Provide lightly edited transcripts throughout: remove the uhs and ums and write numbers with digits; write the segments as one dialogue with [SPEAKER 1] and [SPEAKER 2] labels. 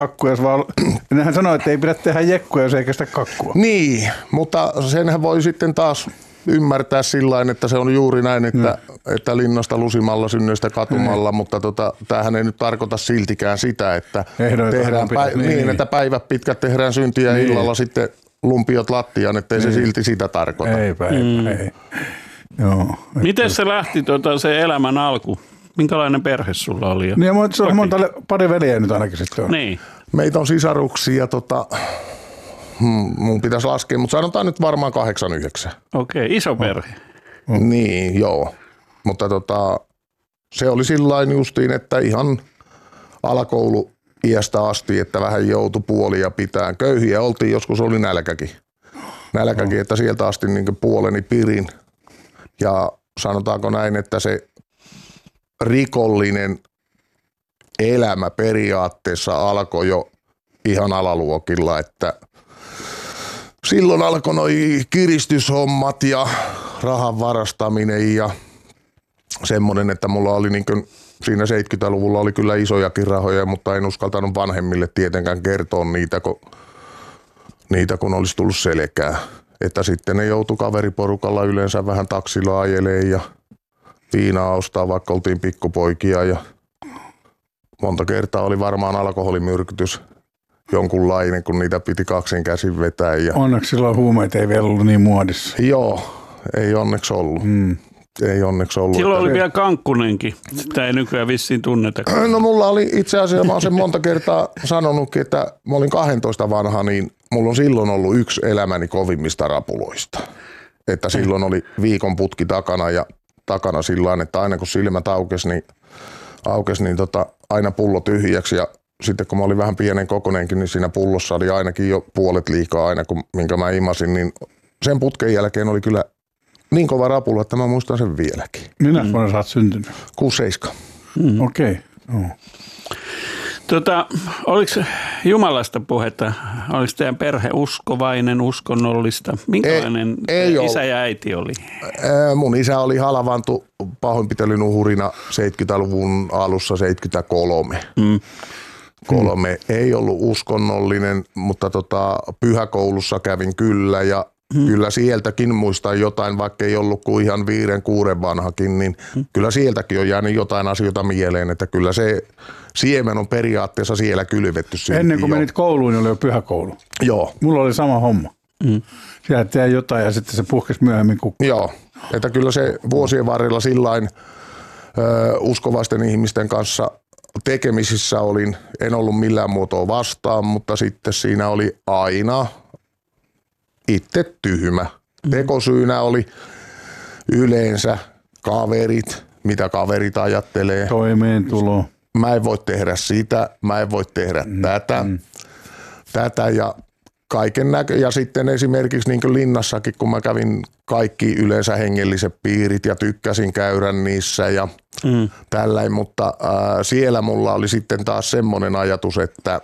[SPEAKER 1] kakkuja, vaan nehän sanoo, että ei pidä tehdä jekkuja, jos ei kestä kakkua.
[SPEAKER 2] Niin, mutta senhän voi sitten taas ymmärtää sillain, että se on juuri näin, että linnasta lusimalla synnyistä katumalla, mutta tämähän ei nyt tarkoita siltikään sitä, että tehdään että päivät pitkät tehdään syntiä ja illalla sitten lumpiot lattiaan, ettei se silti sitä tarkoita.
[SPEAKER 1] Ei. Joo.
[SPEAKER 3] Miten se lähti se elämän alku? Minkälainen perhe sulla oli?
[SPEAKER 1] Niin, se on monta pari veljeä nyt ainakin sitten on.
[SPEAKER 3] Niin.
[SPEAKER 2] Meitä on sisaruksia, mun pitäisi laskea, mutta sanotaan nyt varmaan 8-9.
[SPEAKER 3] Okei, iso perhe.
[SPEAKER 2] Niin, joo. Mutta se oli sillain justiin, että ihan alakoulu iästä asti, että vähän joutui puolia pitää. Köyhiä oltiin, joskus oli nälkäkin, että sieltä asti niin puoleni pirin. Ja sanotaanko näin, että se rikollinen elämä periaatteessa alkoi jo ihan alaluokilla, että silloin alkoi noi kiristyshommat ja rahan varastaminen ja semmoinen, että mulla oli niin kuin siinä 70-luvulla oli kyllä isojakin rahoja, mutta en uskaltanut vanhemmille tietenkään kertoa niitä kun olisi tullut selkää. Että sitten ne joutui kaveriporukalla yleensä vähän taksilla ajelee ja viinaa ostaa, vaikka oltiin pikkupoikia ja monta kertaa oli varmaan alkoholimyrkytys jonkunlainen, kun niitä piti kaksin käsin vetää. Ja
[SPEAKER 1] onneksi silloin huumeet ei vielä ollut niin muodissa.
[SPEAKER 2] Joo, ei onneksi ollut. Ei onneksi ollut.
[SPEAKER 3] Silloin oli vielä kankkunenkin. Sitä ei nykyään vissiin tunneta.
[SPEAKER 2] No mulla oli itse asiassa, mä oon sen monta kertaa sanonutkin, että mä olin 12 vanha, niin mulla on silloin ollut yksi elämäni kovimmista rapuloista. Että silloin oli viikon putki takana sillain, että aina kun silmät aukesi, niin aina pullo tyhjäksi ja sitten kun mä olin vähän pienen kokoneenkin, niin siinä pullossa oli ainakin jo puolet liikaa aina, minkä mä imasin, niin sen putken jälkeen oli kyllä niin kova rapula, että mä muistan sen vieläkin.
[SPEAKER 1] Minä vuonna sä oot syntynyt?
[SPEAKER 2] 6-7.
[SPEAKER 1] Okei.
[SPEAKER 3] Oliko Jumalasta puhetta? Oliko teidän perhe uskovainen, uskonnollista? Minkälainen isä ja äiti oli?
[SPEAKER 2] Mun isä oli halvantu pahoinpitelyn uhurina 70-luvun alussa 73. Ei ollut uskonnollinen, mutta pyhäkoulussa kävin kyllä ja kyllä sieltäkin muistan jotain, vaikka ei ollut kuin ihan 5-6 vanhakin, niin kyllä sieltäkin on jäänyt jotain asioita mieleen, että kyllä se siemen on periaatteessa siellä kylvetty.
[SPEAKER 1] Ennen kuin menit kouluun, niin oli jo pyhäkoulu.
[SPEAKER 2] Joo.
[SPEAKER 1] Mulla oli sama homma. Siellä tehdään jotain ja sitten se puhkesi myöhemmin kukkaan.
[SPEAKER 2] Joo, että kyllä se vuosien varrella sillain uskovaisten ihmisten kanssa tekemisissä olin, en ollut millään muotoa vastaan, mutta sitten siinä oli aina itse tyhmä. Tekosyynä oli yleensä kaverit, mitä kaverit ajattelee.
[SPEAKER 1] Toimeentulo.
[SPEAKER 2] Mä en voi tehdä sitä, mä en voi tehdä tätä ja kaiken ja sitten esimerkiksi niin kuin linnassakin, kun mä kävin kaikki yleensä hengelliset piirit ja tykkäsin käydä niissä ja tälläin, mutta siellä mulla oli sitten taas semmoinen ajatus, että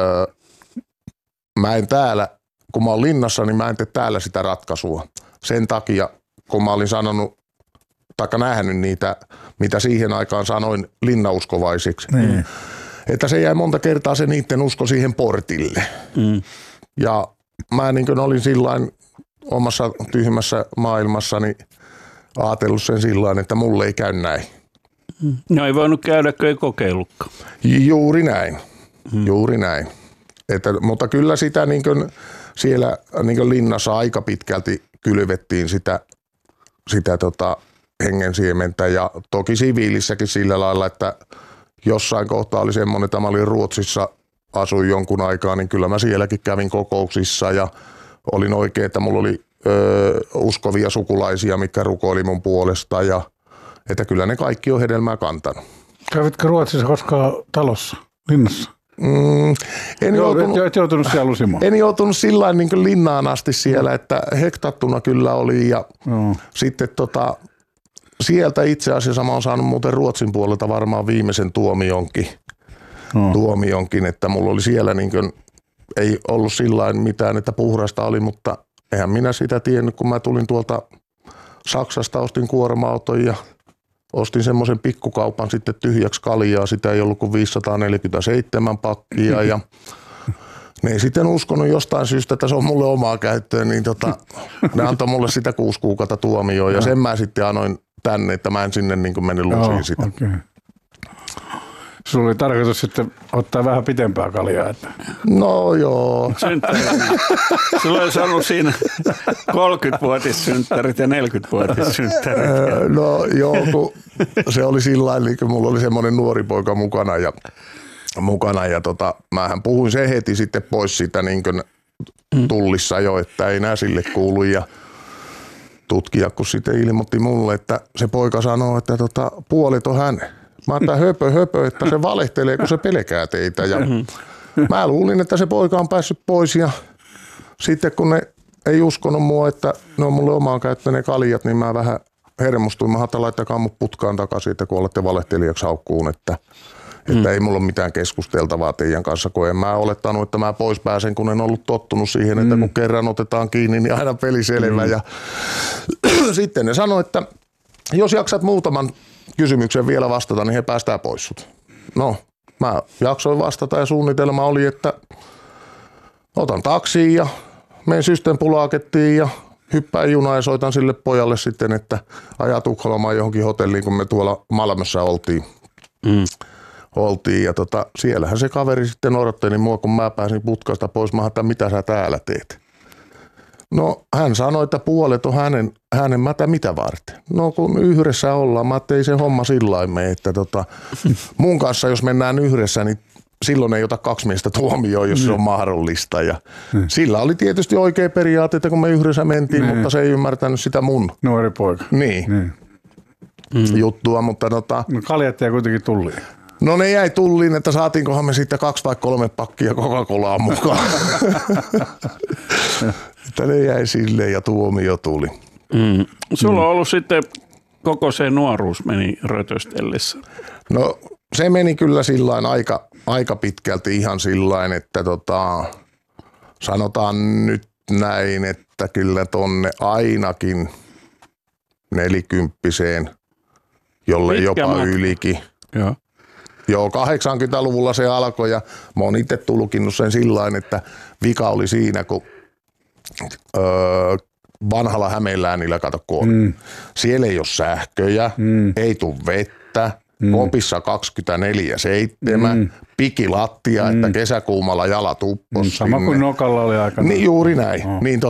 [SPEAKER 2] mä en täällä, kun mä oon linnassa, niin mä en tee täällä sitä ratkaisua. Sen takia, kun mä olin sanonut tai nähnyt niitä, mitä siihen aikaan sanoin linnauskovaisiksi, että se jäi monta kertaa se niiden usko siihen portille. Ja mä niin kuin olin sillain omassa tyhmässä maailmassani ajatellut sen sillain, että mulle ei käy näin.
[SPEAKER 3] No ei voinut käydä, kun ei kokeillutkaan.
[SPEAKER 2] Juuri näin. Mutta kyllä sitä niin kuin siellä niin kuin linnassa aika pitkälti kylvettiin sitä hengen siementä ja toki siviilissäkin sillä lailla, että jossain kohtaa oli semmoinen, että mä olin Ruotsissa, asuin jonkun aikaa, niin kyllä mä sielläkin kävin kokouksissa ja olin oikein, että mulla oli uskovia sukulaisia, mitkä rukoili mun puolesta ja että kyllä ne kaikki on hedelmää kantanut.
[SPEAKER 1] Kävitkö Ruotsissa koskaan talossa, linnassa?
[SPEAKER 2] En
[SPEAKER 1] joutunut siellä lusimaan.
[SPEAKER 2] En joutunut sillain niin kuin linnaan asti siellä, että hektattuna kyllä oli ja sitten sieltä itse asiassa mä oon saanut muuten Ruotsin puolelta varmaan viimeisen tuomionkin, että mulla oli siellä niin kuin, ei ollut sillain mitään, että puhdasta oli, mutta eihän minä sitä tiennyt, kun mä tulin tuolta Saksasta, ostin kuorma-auton ja ostin semmoisen pikkukaupan sitten tyhjäksi kaljaa. Sitä ei ollut kuin 547 pakkia ja ne ei sitten uskonut jostain syystä, että se on mulle omaa käyttöön, niin ne antoi mulle sitä 6 kuukautta tuomioon ja sen mä sitten anoin tänne, että mä en sinne niin kuin meni lusiin sitä.
[SPEAKER 1] Okay. Sulla oli tarkoitus sitten ottaa vähän pitempää kaljaa. Että.
[SPEAKER 2] No joo.
[SPEAKER 3] Sulla olisi ollut siinä 30-vuotissynttärit ja 40-vuotissynttärit.
[SPEAKER 2] No joo, kun se oli sillain, niin kuin mulla oli semmoinen nuori poika mukana ja mähän puhuin se heti sitten pois siitä niin kuin tullissa jo, että ei nää sille kuulu ja tutkija kun sitten ilmoitti mulle, että se poika sanoo, että puolet on hänen. Mä otan höpö, että se valehtelee, kun se pelkää teitä. Ja mä luulin, että se poika on päässyt pois ja sitten kun ne ei uskonut mua, että ne on mulle omaan käyttöön ne kaljat, niin mä vähän hermostuin. Mä ajattelin, laittakaa mut putkaan takaisin, että kun olette valehtelijaksi haukkuun, että ei mulla ole mitään keskusteltavaa teidän kanssa, kun en mä olettanut, että mä pois pääsen, kun en ollut tottunut siihen, että kun kerran otetaan kiinni, niin aina peli selvä. Ja sitten ne sanoi, että jos jaksat muutaman kysymyksen vielä vastata, niin he päästään pois sut. No, mä jaksoin vastata ja suunnitelma oli, että otan taksiin ja menen Systembolagettiin ja hyppään junaan ja soitan sille pojalle sitten, että ajaa Tukholmaan johonkin hotelliin, kun me tuolla Malmössä oltiin. Ja siellähän se kaveri sitten odotteli mua, kun mä pääsin putkasta pois. Mä ajattelin, mitä sä täällä teet? No hän sanoi, että puolet on hänen mätä mitä varten. No kun yhdessä ollaan, mä tein se homma sillain me, että mun kanssa jos mennään yhdessä, niin silloin ei ota 2 miestä tuomioon, jos se on mahdollista. Ja sillä oli tietysti oikea periaate, että kun me yhdessä mentiin, mutta se ei ymmärtänyt sitä mun.
[SPEAKER 1] Nuori poika.
[SPEAKER 2] Niin. Juttua, mutta
[SPEAKER 1] No kaljat jäi kuitenkin tulliin.
[SPEAKER 2] No ne jäi tulliin, että saatiinkohan me sitten 2 tai 3 pakkia Coca-Colaa mukaan. Että ne jäi silleen ja tuomio tuli.
[SPEAKER 3] Sulla on ollut sitten koko se nuoruus meni rötöstellessä.
[SPEAKER 2] No se meni kyllä sillain aika pitkälti ihan sillain, että sanotaan nyt näin, että kyllä tonne ainakin 40-seen, jolle jopa ylikin. Joo, 80-luvulla se alkoi ja mä oon itse tulkinnut sen sillain, että vika oli siinä, kun vanhalla Hämeenläänillä, kato kun on. Siellä ei ole sähköjä, ei tule vettä, kopissa 24/7, pikilattia, että kesäkuumalla jalat uppos
[SPEAKER 1] Sama
[SPEAKER 2] sinne.
[SPEAKER 1] kuin Nokalla oli aikana.
[SPEAKER 2] Niin juuri näin.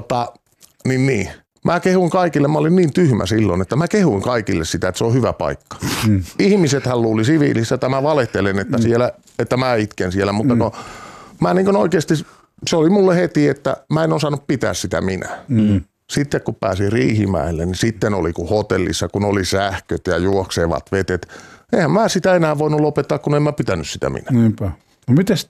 [SPEAKER 2] Niin. Mä kehuin kaikille, mä olin niin tyhmä silloin, että mä kehuin kaikille sitä, että se on hyvä paikka. Ihmisethän luuli siviilissä, että mä valehtelen, että, että mä itken siellä, mutta mä niin oikeasti, se oli mulle heti, että mä en osannut pitää sitä minä. Sitten kun pääsin Riihimäelle, niin sitten oli kuin hotellissa, kun oli sähköt ja juoksevat vetet. Eihän mä sitä enää voinut lopettaa, kun en mä pitänyt sitä minä.
[SPEAKER 1] Niinpä. No mites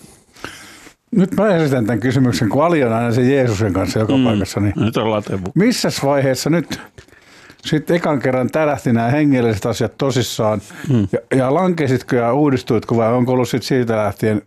[SPEAKER 1] nyt mä esitän tämän kysymyksen, kun Ali on aina sen Jeesuksen kanssa joka paikassa. Niin
[SPEAKER 3] nyt on latevu.
[SPEAKER 1] Missäs vaiheessa nyt sitten ekan kerran tärähti nämä hengelliset asiat tosissaan ja lankesitko ja uudistuitko vai onko ollut sit siitä lähtien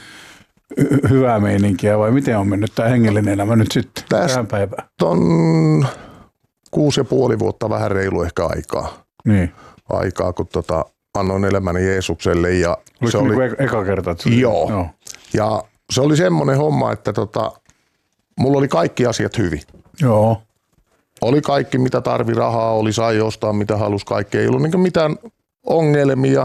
[SPEAKER 1] hyvää meininkiä vai miten on mennyt tämä hengellinen elämä nyt sitten tähän päivään?
[SPEAKER 2] On 6,5 vuotta vähän reilu ehkä aikaa.
[SPEAKER 1] Niin.
[SPEAKER 2] Aikaa, kun annoin elämäni Jeesukselle. Ja
[SPEAKER 1] oliko
[SPEAKER 2] se oli
[SPEAKER 1] eka kerta?
[SPEAKER 2] Joo. Ja se oli semmoinen homma, että mulla oli kaikki asiat hyvin.
[SPEAKER 1] Joo.
[SPEAKER 2] Oli kaikki, mitä tarvi rahaa, sai ostaa, mitä halusi, kaikki. Ei ollut niin mitään ongelmia,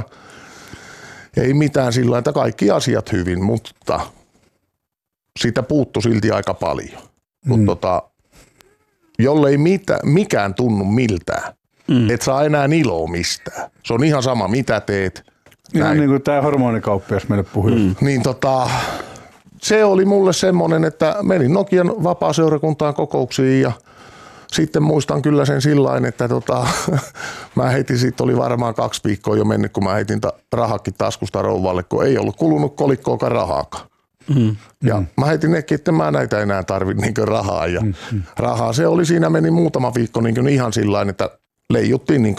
[SPEAKER 2] ei mitään sillä että kaikki asiat hyvin, mutta siitä puuttui silti aika paljon. Mutta jollei mikään tunnu miltään, et saa enää iloa mistään. Se on ihan sama, mitä teet.
[SPEAKER 1] Ihan niin kuin tämä hormonikauppias meille puhui.
[SPEAKER 2] Niin se oli mulle semmoinen, että menin Nokian vapaaseurakuntaan kokouksiin ja sitten muistan kyllä sen sillain, että mä heitin, siitä oli varmaan 2 viikkoa jo mennyt, kun mä heitin rahakin taskusta rouvalle, kun ei ollut kulunut kolikkoakaan rahaakaan. Ja mä heitin nekin, että mä näitä enää tarvitse rahaa. Ja rahaa se oli, siinä meni muutama viikko ihan sillain, että leijuttiin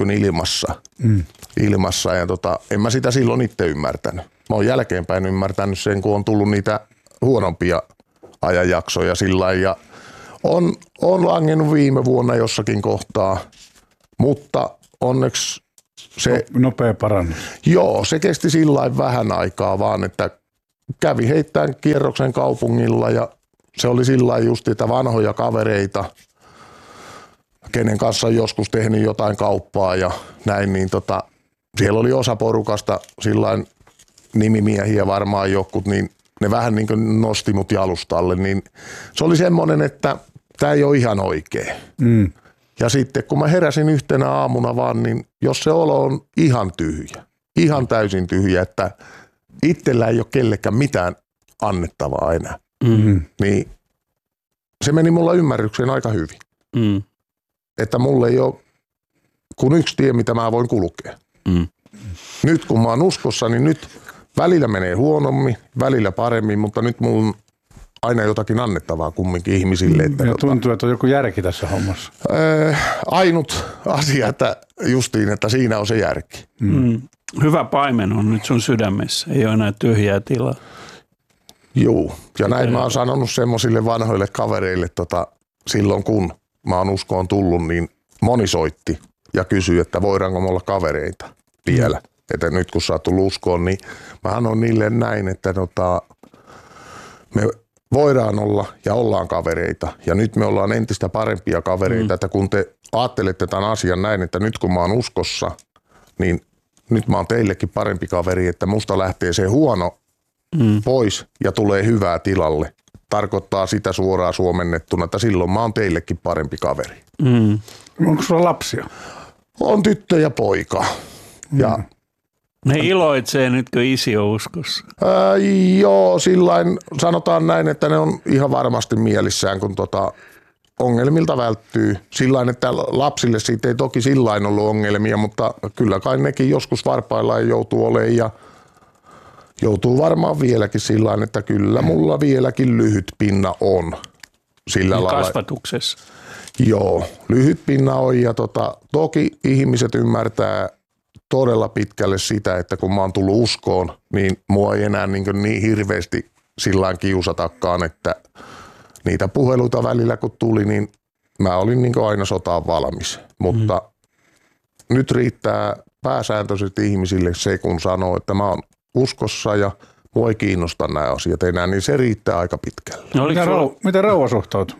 [SPEAKER 2] ilmassa ja en mä sitä silloin itse ymmärtänyt. Mä oon jälkeenpäin ymmärtänyt sen, kun on tullut niitä huonompia ajanjaksoja sillain ja on langennut viime vuonna jossakin kohtaa, mutta onneksi
[SPEAKER 1] Nopea parannus.
[SPEAKER 2] Joo, se kesti sillain vähän aikaa vaan, että kävi heittämään kierroksen kaupungilla ja se oli sillain just niitä vanhoja kavereita, kenen kanssa on joskus tehnyt jotain kauppaa ja näin, niin siellä oli osa porukasta sillain nimimiehiä varmaan jokut, niin ne vähän niin kuin nosti mut jalustalle, niin se oli semmoinen, että tämä ei ole ihan oikein. Ja sitten kun mä heräsin yhtenä aamuna vaan, niin jos se olo on ihan tyhjä, ihan täysin tyhjä, että itsellä ei ole kellekään mitään annettavaa enää, niin se meni mulla ymmärrykseen aika hyvin. Että mulla ei ole kuin yksi tie, mitä mä voin kulkea. Nyt kun mä oon uskossa, niin nyt välillä menee huonommin, välillä paremmin, mutta nyt mulla on aina jotakin annettavaa kumminkin ihmisille. Että
[SPEAKER 1] tuntuu, että on joku järki tässä hommassa.
[SPEAKER 2] Ainut asia, että justiin, että siinä on se järki.
[SPEAKER 3] Hyvä paimen on nyt sun sydämessä, ei ole enää tyhjää tilaa.
[SPEAKER 2] Joo, ja näin mä oon sanonut semmoisille vanhoille kavereille, silloin kun mä oon uskoon tullut, niin moni soitti ja kysyi, että voidaanko me olla kavereita vielä. Että nyt kun sä oot tullut uskoon, niin mä sanon niille näin, että me voidaan olla ja ollaan kavereita. Ja nyt me ollaan entistä parempia kavereita, että kun te ajattelette tämän asian näin, että nyt kun mä oon uskossa, niin nyt mä oon teillekin parempi kaveri, että musta lähtee se huono pois ja tulee hyvää tilalle. Tarkoittaa sitä suoraan suomennettuna, että silloin mä oon teillekin parempi kaveri.
[SPEAKER 1] Onko sulla lapsia?
[SPEAKER 2] On tyttö ja poika. Ja
[SPEAKER 3] ne iloitsee nyt, kun isi on uskossa.
[SPEAKER 2] Joo, sillain sanotaan näin, että ne on ihan varmasti mielissään, kun ongelmilta välttyy. Sillain, että lapsille siitä ei toki sillain ollut ongelmia, mutta kyllä kai nekin joskus varpaillaan joutuu olemaan ja joutuu varmaan vieläkin sillain, että kyllä mulla vieläkin lyhyt pinna on. Sillä lailla.
[SPEAKER 3] Kasvatuksessa.
[SPEAKER 2] Joo, lyhyt pinna on ja toki ihmiset ymmärtää todella pitkälle sitä, että kun mä oon tullut uskoon, niin mua ei enää niin hirveästi sillain kiusatakaan, että niitä puheluita välillä kun tuli, niin mä olin aina sotaan valmis. Mutta nyt riittää pääsääntöisesti ihmisille se, kun sanoo, että mä oon uskossa ja mua ei kiinnosta nämä asiat enää, niin se riittää aika pitkälle.
[SPEAKER 1] Miten rouva suhtautuu?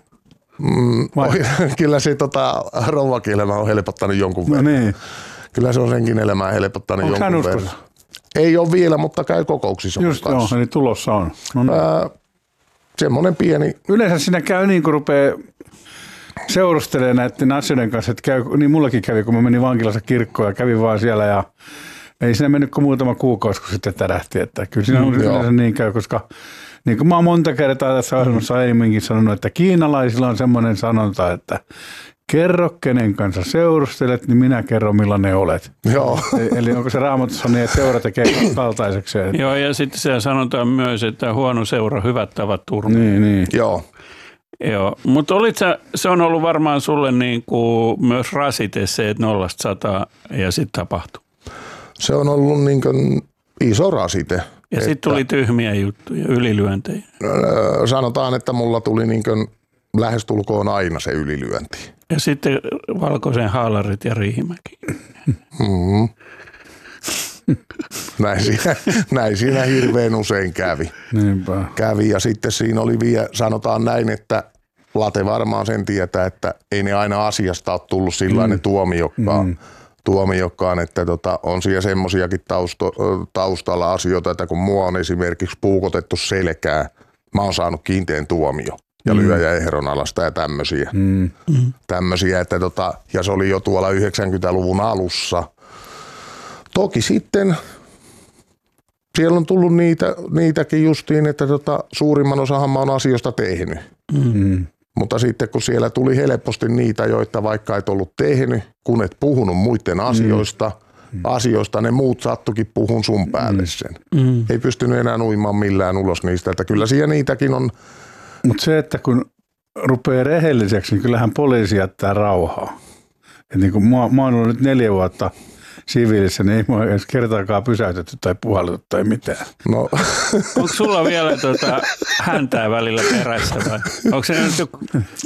[SPEAKER 2] Kyllä se rouvakin elämä on helpottanut jonkun verran.
[SPEAKER 1] No niin.
[SPEAKER 2] Kyllä se on senkin elämää helpottanut jonkun verran. Ei ole vielä, mutta käy kokouksissa.
[SPEAKER 1] Just joo, eli tulossa on. No niin.
[SPEAKER 2] Semmoinen pieni.
[SPEAKER 1] Yleensä siinä käy niin, kun rupeaa seurustelemaan näiden asioiden kanssa, että käy, niin mullakin kävi, kun mä menin vankilassa kirkkoon ja kävin vaan siellä ja ei siinä mennyt kuin muutama kuukausi, kun sitten tärähti. Että kyllä siinä yleensä niin käy, koska niin kuin mä oon monta kertaa tässä ohjelmassa aiemminkin sanonut, että kiinalaisilla on semmoinen sanonta, että kerro kenen kanssa seurustelet, niin minä kerron millainen olet.
[SPEAKER 2] Joo.
[SPEAKER 1] Eli onko se Raamatussa niin, että seura tekee kaltaisekseen?
[SPEAKER 3] Joo, ja sitten siellä sanotaan myös, että huono seura, hyvät tavat turmia.
[SPEAKER 1] Niin.
[SPEAKER 2] Joo.
[SPEAKER 3] Joo, mutta se on ollut varmaan sulle niin kuin myös rasite se, että 0-100 ja sitten tapahtuu.
[SPEAKER 2] Se on ollut niin kuin iso rasite.
[SPEAKER 3] Ja sitten tuli tyhmiä juttuja, ylilyöntejä.
[SPEAKER 2] Sanotaan, että mulla tuli niin kuin lähestulkoon aina se ylilyönti.
[SPEAKER 3] Ja sitten valkoisen haalarit ja Riihimäki.
[SPEAKER 2] Näin siinä hirveän usein kävi.
[SPEAKER 1] Niinpä.
[SPEAKER 2] Kävi ja sitten siinä oli vielä, sanotaan näin, että Late varmaan sen tietää, että ei ne aina asiasta ole tullut sillainen tuomiokkaan, että on siellä semmoisiakin taustalla asioita, että kun mua on esimerkiksi puukotettu selkää, mä oon saanut kiinteän tuomio ja lyöjä ehronalasta ja tämmöisiä. Tämmöisiä, että ja se oli jo tuolla 90-luvun alussa. Toki sitten siellä on tullut niitäkin justiin, että suurimman osahan mä oon asioista tehnyt. Mutta sitten kun siellä tuli helposti niitä, joita vaikka et ollut tehnyt, kun et puhunut muiden asioista, ne muut sattukin puhun sun päälle sen. Ei pystynyt enää uimaan millään ulos niistä, että kyllä siellä niitäkin on.
[SPEAKER 1] Mutta se, että kun rupeaa rehelliseksi, niin kyllähän poliisi jättää rauhaa. Et niin kun mä oon ollut nyt 4 vuotta siviilissä, niin ei mua edes kertaakaan pysäytetty tai puhallettu tai mitään.
[SPEAKER 2] No.
[SPEAKER 3] Onko sulla vielä häntää välillä perässä vai onko se nyt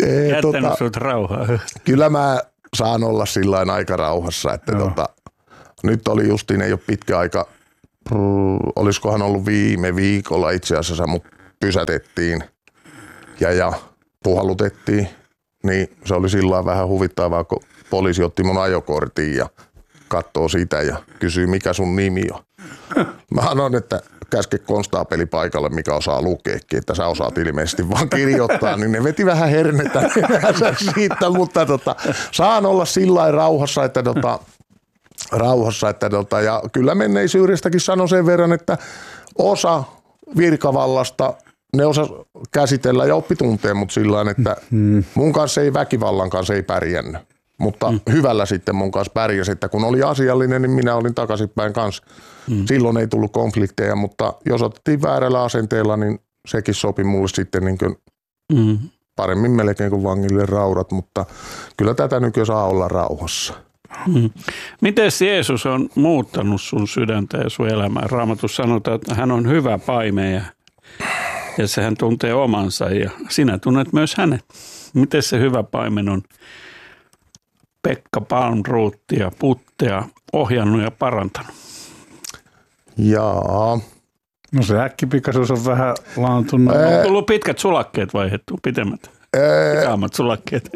[SPEAKER 3] jättänyt sut rauhaa?
[SPEAKER 2] Kyllä mä saan olla sillain aika rauhassa, että nyt oli justiin, ei ole pitkä aika, olisikohan ollut viime viikolla itse asiassa, mut pysätettiin ja puhallutettiin. Niin se oli sillä vähän huvittavaa, kun poliisi otti mun ajokortin ja katsoo sitä ja kysyy, mikä sun nimi on. Mä sanoin, että käske konstaapeli paikalle, mikä osaa lukeekin, että sä osaat ilmeisesti vaan kirjoittaa, niin ne veti vähän hernettä siitä, mutta saan olla sillä rauhassa, että ja kyllä menneisyydestäkin sanon sen verran, että osa virkavallasta ne osa käsitellä ja oppi tuntee mut sillain, että mun kanssa ei väkivallan kanssa ei pärjännyt. Mutta hyvällä sitten mun kanssa pärjäsi, että kun oli asiallinen, niin minä olin takaisinpäin kanssa. Silloin ei tullut konflikteja, mutta jos otettiin väärällä asenteella, niin sekin sopi mulle sitten niin kuin paremmin melkein kuin vangille raudat, mutta kyllä tätä nykyään saa olla rauhassa.
[SPEAKER 3] Miten Jeesus on muuttanut sun sydäntä ja sun elämää? Raamatussa sanotaan, että hän on hyvä paimen ja sehän tuntee omansa ja sinä tunnet myös hänet. Miten se hyvä paimen on Pekka Palmroothia, Puttea ohjannut ja parantanut?
[SPEAKER 2] Jaa.
[SPEAKER 1] No se äkkipikaisuus on vähän laantunut.
[SPEAKER 3] On tullut pitkät sulakkeet vaihdettu, pitemmät? Hitaammat sulakkeet.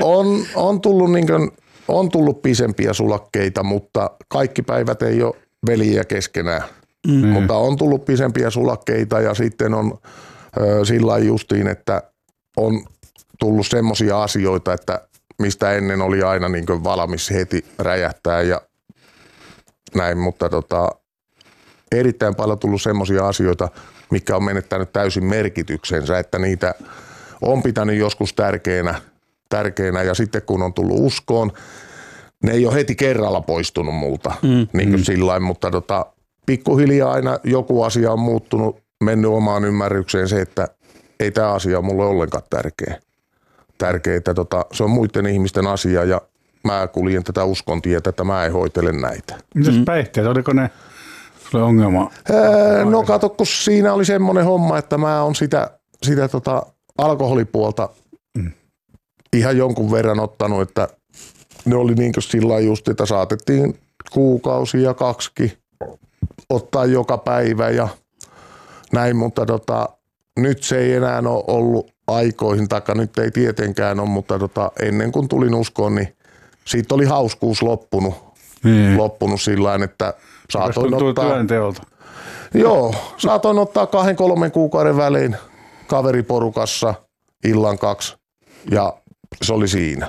[SPEAKER 2] On tullut pisempiä sulakkeita, mutta kaikki päivät ei ole veliä keskenään. Mutta on tullut pisempiä sulakkeita ja sitten on sillä justiin, että on tullut semmoisia asioita, että mistä ennen oli aina niin kuin valmis heti räjähtää ja näin, mutta erittäin paljon tullut semmoisia asioita, mikä on menettänyt täysin merkityksensä, että niitä on pitänyt joskus tärkeänä ja sitten kun on tullut uskoon, ne ei ole heti kerralla poistunut multa, niin kuin sillain, mutta pikkuhiljaa aina joku asia on muuttunut, mennyt omaan ymmärrykseen se, että ei tämä asia ole mulle ollenkaan tärkeä, että se on muiden ihmisten asia ja mä kuljen tätä uskontietä, että mä en hoitele näitä.
[SPEAKER 1] Mitäs päihteet, oliko ne sulle ongelma?
[SPEAKER 2] No kato, kun siinä oli semmoinen homma, että mä oon sitä alkoholipuolta ihan jonkun verran ottanut, että ne oli niin kuin sillä just, että saatettiin kuukausia 2 ottaa joka päivä ja näin, mutta nyt se ei enää ole ollut aikoihin, taikka nyt ei tietenkään ole, mutta ennen kuin tulin uskoon, niin siitä oli hauskuus loppunut sillain, että saatoin ottaa
[SPEAKER 1] työnteolta.
[SPEAKER 2] Joo, saatoin ottaa 2-3 kuukauden välein kaveriporukassa illan 2 ja se oli siinä.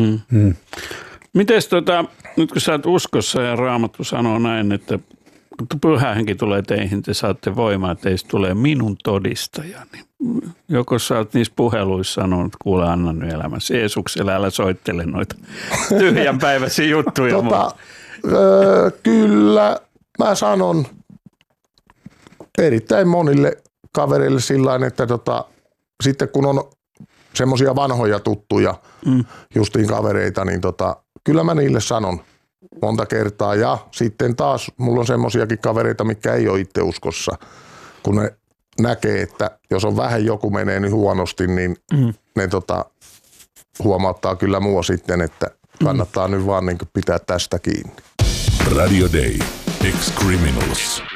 [SPEAKER 3] Mites nyt kun sä oot uskossa ja Raamattu sanoo näin, että kun Pyhä Henki tulee teihin, te saatte voimaa, että teistä tulee minun todistaja. Niin joko sä oot niissä puheluissa sanonut, että kuule anna nyt elämässä Jeesukselle, älä soittele noita tyhjänpäiväisiä juttuja.
[SPEAKER 2] Kyllä mä sanon erittäin monille kavereille sillain, että sitten kun on semmoisia vanhoja tuttuja justiin kavereita, niin kyllä mä niille sanon monta kertaa. Ja sitten taas mulla on semmoisiakin kavereita, mitkä ei ole itse uskossa, kun ne näkee, että jos on vähän joku menee nyt huonosti, niin ne huomauttaa kyllä mua sitten, että kannattaa nyt vaan niin pitää tästä kiinni.
[SPEAKER 4] Radio Day. Ex-Criminals.